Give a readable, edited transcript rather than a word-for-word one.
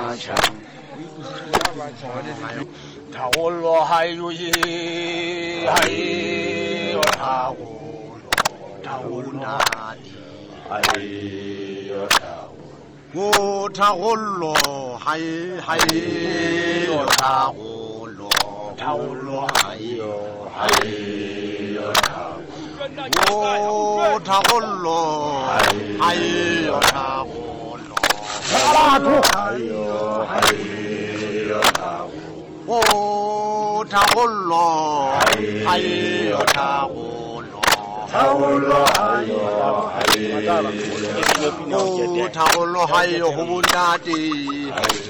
强，他我罗还有一还有他我那里还有他我罗还有他我罗还有他他我罗还有他我罗他我罗还有他我罗他我罗还有他我罗还有胡大的